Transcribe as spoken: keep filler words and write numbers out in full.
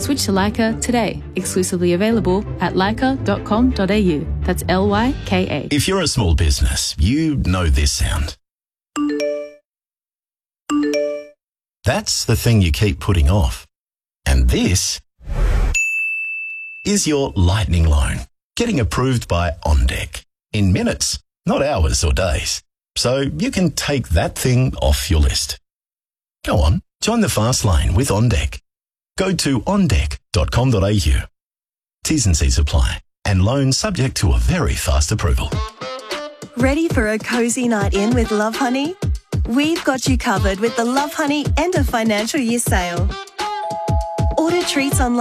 Switch to Leica today. Exclusively available at leica dot com dot a u. That's L Y K A. If you're a small business, you know this sound. That's the thing you keep putting off. And this is your lightning loan, getting approved by OnDeck in minutes, not hours or days. So you can take that thing off your list. Go on, join the fast lane with OnDeck. Go to on deck dot com dot a u. T's and C's apply, and loan subject to a very fast approval. Ready for a cosy night in with Love Honey? We've got you covered with the Love Honey End of Financial Year sale. Order treats online